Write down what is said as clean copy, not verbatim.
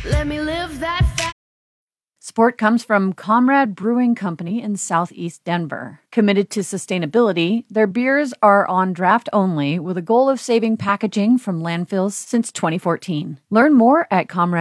Let me live that fast. Support comes from Comrade Brewing Company in Southeast Denver. Committed to sustainability, their beers are on draft only with a goal of saving packaging from landfills since 2014. Learn more at Comrade